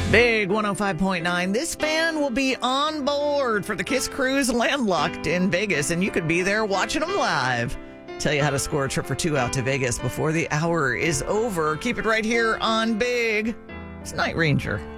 Big 105.9. This fan will be on board for the Kiss Cruise Landlocked in Vegas, and you could be there watching them live. Tell you how to score a trip for two out to Vegas before the hour is over. Keep it right here on Big. It's Night Ranger.